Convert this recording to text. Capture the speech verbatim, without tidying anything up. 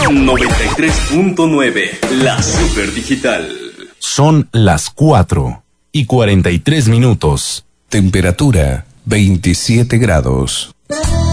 noventa y tres punto nueve, la Super Digital. Son las cuatro y cuarenta y tres minutos. Temperatura veintisiete grados.